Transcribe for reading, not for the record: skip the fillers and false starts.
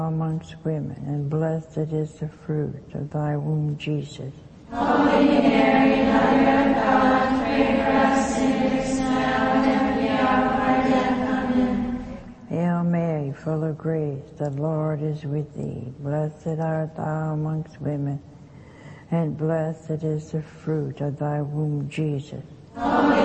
amongst women, and blessed is the fruit of thy womb, Jesus. Holy Mary, Mother of God, pray for us sinners now and at the hour of our death. Amen. Hail Mary, full of grace, the Lord is with thee. Blessed art thou amongst women, and blessed is the fruit of thy womb, Jesus. Holy